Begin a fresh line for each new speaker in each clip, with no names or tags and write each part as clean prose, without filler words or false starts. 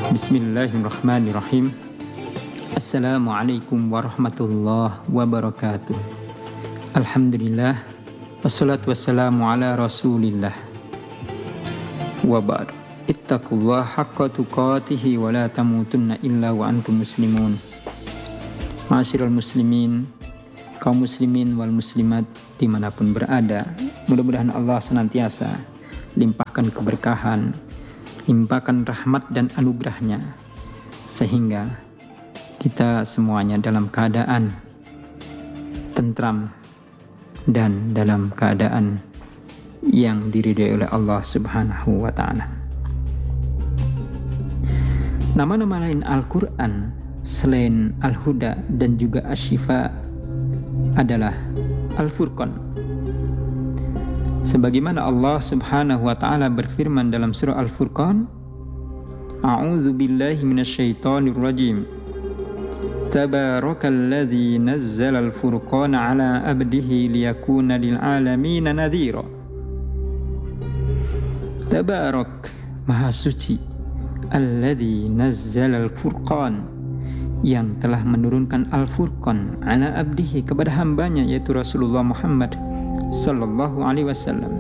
Bismillahirrahmanirrahim. Assalamualaikum warahmatullahi wabarakatuh. Alhamdulillah, wassalatu wassalamu ala rasulillah. Wa ba'd. Ittaqullaha haqqa tuqatihi wa la tamutunna illa wa antum muslimun. Ma'asyiral muslimin, kaum muslimin wal muslimat dimanapun berada, mudah-mudahan Allah senantiasa limpahkan keberkahan, limpahkan rahmat dan anugerahnya, sehingga kita semuanya dalam keadaan tentram dan dalam keadaan yang diridhai oleh Allah Subhanahu wa ta'ala. Nama-nama lain Al-Quran selain Al-Huda dan juga Asy-Syifa adalah Al-Furqan. Sebagaimana Allah Subhanahu wa ta'ala berfirman dalam surah Al-Furqan, A'udzu billahi minasyaitonir rajim. Tabarakalladzi nazzala al-furqana 'ala 'abdihi liyakuna lil 'alamin nadhira. Tabarak, Maha Suci, alladzi nazzala al-furqan, yang telah menurunkan Al-Furqan 'ala 'abdihi, kepada hambanya yaitu Rasulullah Muhammad sallallahu alaihi wasallam,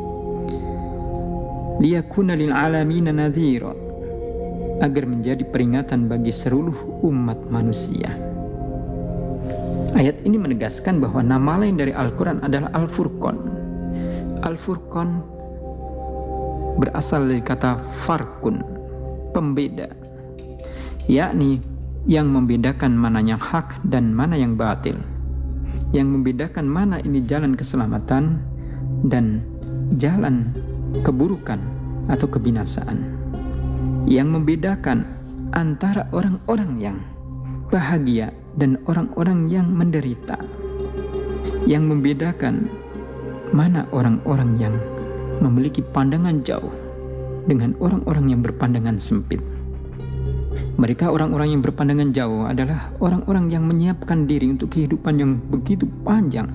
liyakuna lil alamin nadhira, agar menjadi peringatan bagi seluruh umat manusia. Ayat ini menegaskan bahwa nama lain dari Al-Quran adalah Al-Furqan. Al-Furqan berasal dari kata farkun, pembeda, yakni yang membedakan mana yang hak dan mana yang batil, yang membedakan mana ini jalan keselamatan dan jalan keburukan atau kebinasaan, yang membedakan antara orang-orang yang bahagia dan orang-orang yang menderita, yang membedakan mana orang-orang yang memiliki pandangan jauh dengan orang-orang yang berpandangan sempit. Mereka orang-orang yang berpandangan jauh adalah orang-orang yang menyiapkan diri untuk kehidupan yang begitu panjang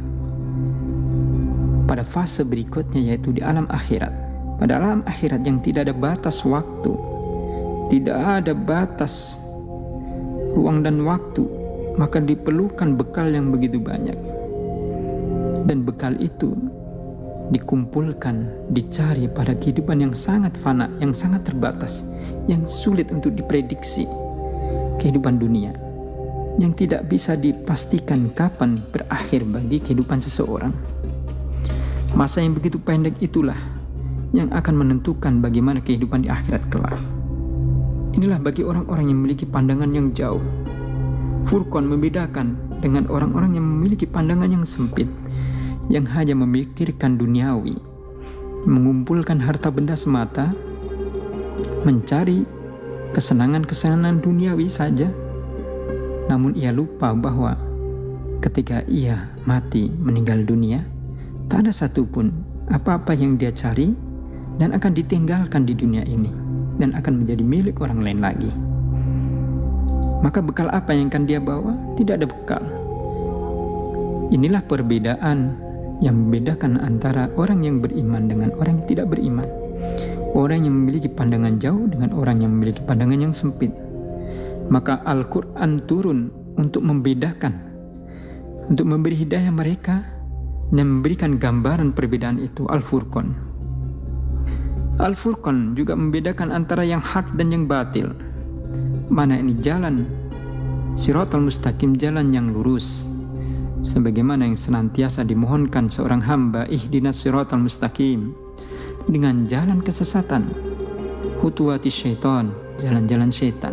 pada fase berikutnya, yaitu di alam akhirat. Pada alam akhirat yang tidak ada batas waktu, tidak ada batas ruang dan waktu, maka diperlukan bekal yang begitu banyak. Dan bekal itu dikumpulkan, dicari pada kehidupan yang sangat fana, yang sangat terbatas, yang sulit untuk diprediksi. Kehidupan dunia yang tidak bisa dipastikan kapan berakhir bagi kehidupan seseorang. Masa yang begitu pendek itulah yang akan menentukan bagaimana kehidupan di akhirat kelak. Inilah bagi orang-orang yang memiliki pandangan yang jauh. Furqan membedakan dengan orang-orang yang memiliki pandangan yang sempit, yang hanya memikirkan duniawi, mengumpulkan harta benda semata, mencari kesenangan-kesenangan duniawi saja. Namun ia lupa bahwa ketika ia mati meninggal dunia, tak ada satupun apa-apa yang dia cari dan akan ditinggalkan di dunia ini dan akan menjadi milik orang lain lagi. Maka bekal apa yang akan dia bawa? Tidak ada bekal. Inilah perbedaan yang membedakan antara orang yang beriman dengan orang yang tidak beriman, orang yang memiliki pandangan jauh dengan orang yang memiliki pandangan yang sempit. Maka Al-Quran turun untuk membedakan, untuk memberi hidayah mereka dan memberikan gambaran perbedaan itu. Al-Furqan. Al-Furqan juga membedakan antara yang hak dan yang batil. Mana ini jalan Shiratal Mustaqim, jalan yang lurus, sebagaimana yang senantiasa dimohonkan seorang hamba, ihdinas shiratal mustaqim, dengan jalan kesesatan, khutuwati syaitan, jalan-jalan syaitan.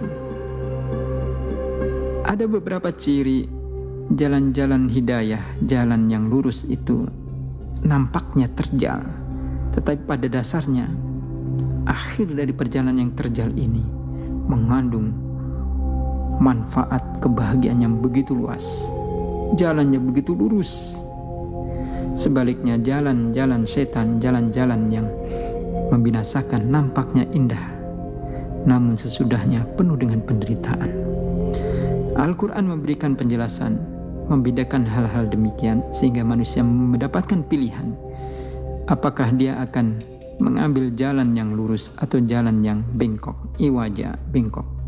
Ada beberapa ciri jalan-jalan hidayah, jalan yang lurus itu nampaknya terjal, tetapi pada dasarnya akhir dari perjalanan yang terjal ini mengandung manfaat kebahagiaan yang begitu luas. Jalannya begitu lurus. Sebaliknya jalan-jalan setan, jalan-jalan yang membinasakan nampaknya indah, namun sesudahnya penuh dengan penderitaan. Al-Quran memberikan penjelasan, membedakan hal-hal demikian sehingga manusia mendapatkan pilihan. Apakah dia akan mengambil jalan yang lurus atau jalan yang bengkok, iwaja, bengkok.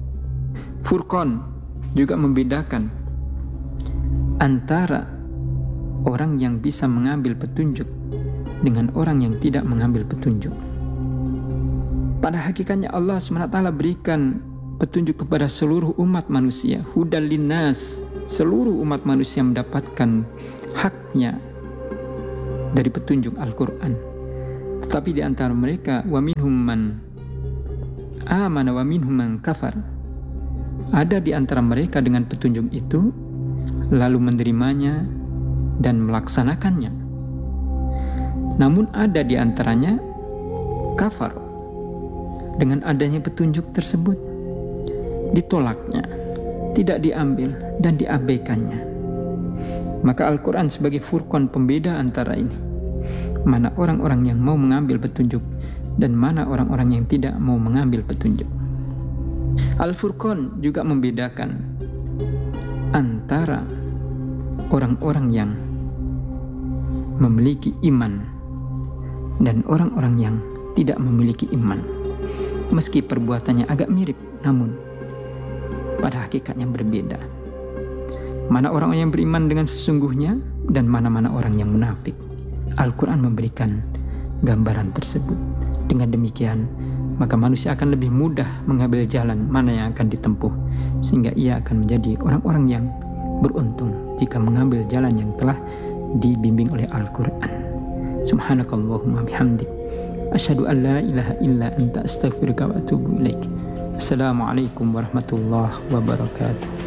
Furqan juga membedakan antara orang yang bisa mengambil petunjuk dengan orang yang tidak mengambil petunjuk. Pada hakikatnya Allah SWT berikan petunjuk kepada seluruh umat manusia. Hudal linnas, seluruh umat manusia mendapatkan haknya dari petunjuk Al-Quran. Tetapi di antara mereka, wa minhum man amana wa minhum man kafar. Ada di antara mereka dengan petunjuk itu, lalu menerimanya dan melaksanakannya. Namun ada di antaranya kafar dengan adanya petunjuk tersebut, ditolaknya, tidak diambil dan diabaikannya. Maka Al-Quran sebagai furqan, pembeda antara ini, mana orang-orang yang mau mengambil petunjuk dan mana orang-orang yang tidak mau mengambil petunjuk. Al-Furqan juga membedakan antara orang-orang yang memiliki iman dan orang-orang yang tidak memiliki iman. Meski perbuatannya agak mirip, namun pada hakikatnya berbeda. Mana orang yang beriman dengan sesungguhnya dan mana-mana orang yang munafik. Al-Quran memberikan gambaran tersebut. Dengan demikian, maka manusia akan lebih mudah mengambil jalan mana yang akan ditempuh, sehingga ia akan menjadi orang-orang yang beruntung jika mengambil jalan yang telah dibimbing oleh Al-Quran. Subhanakallahumma bihamdik, asyhadu an la ilaha illa anta astaghfiruka wa atubu ilaik. Assalamualaikum warahmatullahi wabarakatuh.